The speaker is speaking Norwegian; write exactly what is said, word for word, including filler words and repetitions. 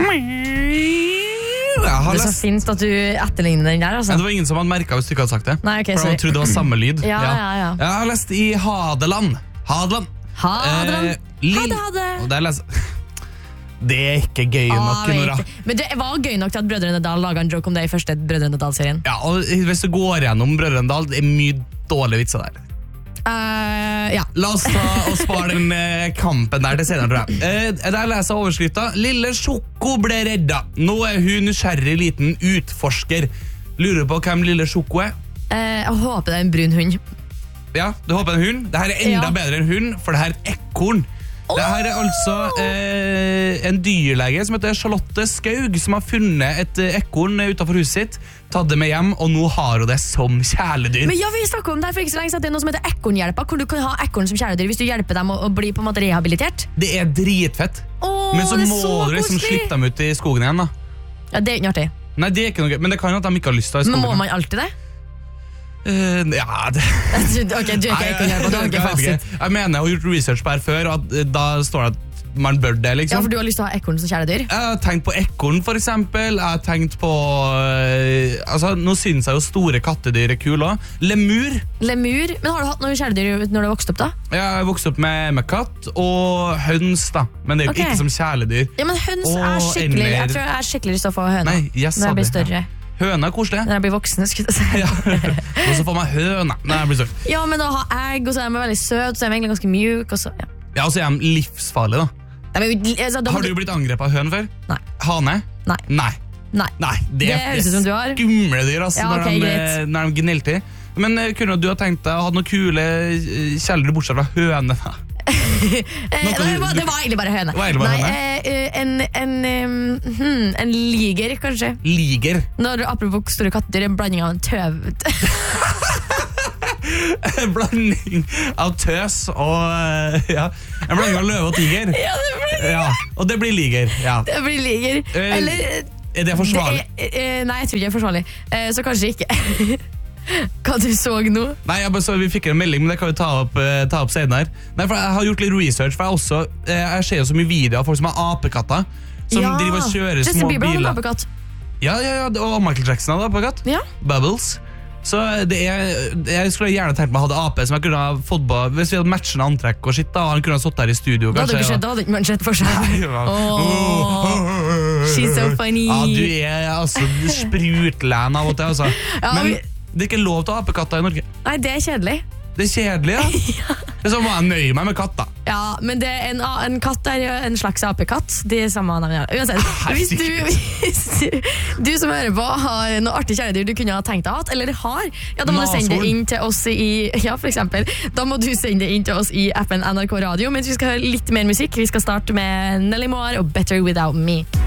Jeg har Det er så lest... fint at du etterligner den der, altså. Ja, det var ingen som hadde merket hvis du ikke hadde sagt det. Nei, ok, For sorry. de trodde det var samme lyd. Ja, ja, ja. Jeg har lest i Hadeland. Hadeland. Hadeland. Eh, Lill- Ha det, ha det. Og der leser... Det er ikke gøy Ah, nok, Nora. vet. Men det var gøy nok til at Brødrene Dal laget en joke om det i første Brødrene Dal-serien. Ja, og hvis du går gjennom Brødrene Dal, det er mye dårlige vitser der. Uh, ja. La oss ta og spare den eh, kampen der til senere, tror jeg. Eh, der leser jeg overskrifta. Lille Sjoko ble redda. Nå er hun nysgjerrig liten utforsker. Lurer på hvem Lille Sjoko er? Uh, jeg håper det er en brun hund. Ja, du håper en hund? Dette er enda Ja. bedre enn hund, for det her er ekorn. Det her er altså eh, en dyrlege som heter Charlotte Skaug, som har funnet et eh, ekorn utenfor huset sitt, tatt det med hjem, og nå har hun det som kjæledyr. Men ja, vi snakket om det her for ikke så lenge siden. Det er noe som heter ekornhjelpa, hvor du kan ha ekorn som kjæledyr hvis du hjelper dem å, å bli på en måte rehabilitert. Det er dritfett. Åh, Men så det er må så du liksom koselig. slippe dem ut i skogen igjen, da. Ja, det er ikke artig. Nei, det er ikke noe gøy, men det kan jo at de ikke har lyst til å i Men skogen. må man alltid det? Eh, ja, det... Ok, du er ikke ekornhjelpa, du har ikke Jeg vet fasit. ikke. Jeg mener, jeg har gjort research på her før, og at, eh, da står det at man bør det, Ja, liksom. for du har lyst til å ha ekorn som kjæledyr? Jeg har tenkt på ekorn, for eksempel. Jeg har tenkt på øh, altså, nå synes jeg jo store kattedyr er kule også. Lemur. Lemur? Men har du hatt noen kjæledyr når du vokste opp, da? Jeg har vokst opp med, med katt og høns, da. Men det er jo Ok. ikke som kjæledyr. Ja, men høns Og er skikkelig eller- Jeg tror jeg er skikkelig lyst til å få høna Nei, jeg sa når jeg blir det. større. Høna er koselig. Når jeg blir voksen, skulle jeg si. Ja. Og så får man høna når jeg blir større. Ja, men da ha egg, og så er de veldig søte, så er de egentlig ganske mjuke, og så, ja. Ja, og så er de livsfarlige, da. De er jo- altså, da må Har du blitt angrepet av høn før? Nei. Hane? Nei. Nei. Nei. Nei, det, Det høres ut som du har. skumle dyr, altså, Ja, ok, når, de, greit. når de gneller til. Men eh, kunne du ha tenkt deg å ha noen kule eh, kjæledyr bortsett fra høne, da? Eh, Nå kan det, du- var, det var egentlig bare høne. Det var egentlig bare Nei, høne. eh, eh, en, en, em, hmm, en liger, kanskje. Liger. Når, apropos store kattedyr, en blanding av en tøv... En blanding av tøs og eh, ja, en blanding av løve og tiger. Ja, det blir, Ja, og det blir liger. Ja. det blir liger. Eh, Eller... Er det forsvarlig? Det er, eh, nei, jeg tror ikke det er forsvarlig. Eh, så kanskje ikke. Hva du så nå? Nei, jeg bare så Vi fikk en melding, men det kan vi ta opp, eh, ta opp senere. Nei, for Jeg har gjort litt research, for jeg, også, eh, jeg ser jo så mye videoer av folk som har apekatter. Som Ja. driver og kjører Justin små Bieber hadde en biler. apekatt. Ja, ja, ja, og Michael Jackson hadde apekatt. Ja. Bubbles. Så det er, jeg skulle gjerne tenkt meg å ha ape som jeg kunne ha fått på hvis vi hadde matchende antrekk og shit da, han kunne ha stått der i studio Da hadde kanskje. ikke skjedd, da hadde ikke man sett for seg. Nei, ja. Åh, she's so funny. Ja, du er altså sprutlen av og til, altså. Ja, Men vi- det er ikke lov til å ha apekatter i Norge. Nei, det er kjedelig. Det er kjedelig, ja. Så må jeg nøye meg med katt, da. Ja, men det er en, en katt er jo en slags apekatt. De er samme navn. Uansett, hvis du, hvis du, du som hører på har noe artig kjæledyr du kunne ha tenkt deg å ha, eller har, ja, da må du sende det Nashorn. inn til oss i ja, for eksempel. Da må du sende det inn til oss i appen N R K Radio, mens vi skal høre litt mer musikk. Vi skal starte med Nelly Moore og Better Without Me.